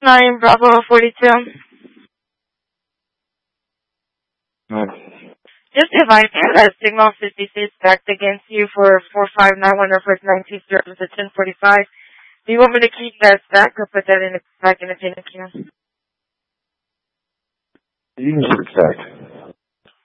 9 Bravo 42. Just advise you that signal 56 backed against you for 4591 or for 19 service at 1045. Do you want me to keep that stack or put that back in the panic queue? You can keep it stacked.